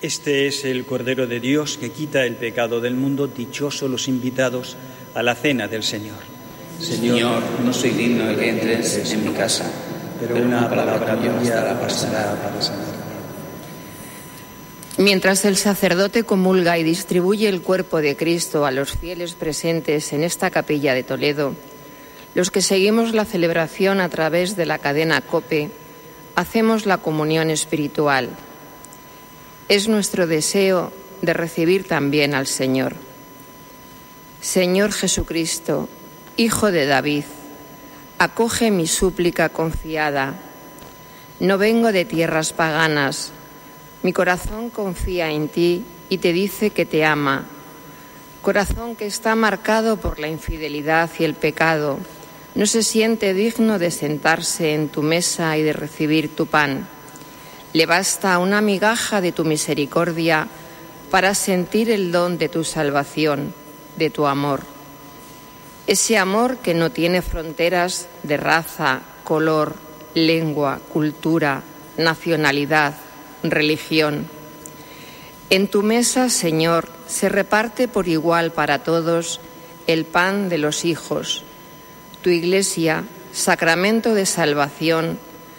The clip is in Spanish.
Este es el Cordero de Dios que quita el pecado del mundo. Dichosos los invitados a la cena del Señor. Señor, no soy digno de que entres en mi casa, pero una palabra tuya bastará para sanarme. Mientras el sacerdote comulga y distribuye el cuerpo de Cristo a los fieles presentes en esta capilla de Toledo, los que seguimos la celebración a través de la cadena COPE, hacemos la comunión espiritual. Es nuestro deseo de recibir también al Señor. Señor Jesucristo, Hijo de David, acoge mi súplica confiada. No vengo de tierras paganas. Mi corazón confía en ti y te dice que te ama. Corazón que está marcado por la infidelidad y el pecado, no se siente digno de sentarse en tu mesa y de recibir tu pan. Le basta una migaja de tu misericordia para sentir el don de tu salvación, de tu amor. Ese amor que no tiene fronteras de raza, color, lengua, cultura, nacionalidad, religión. En tu mesa, Señor, se reparte por igual para todos el pan de los hijos. Tu Iglesia, sacramento de salvación,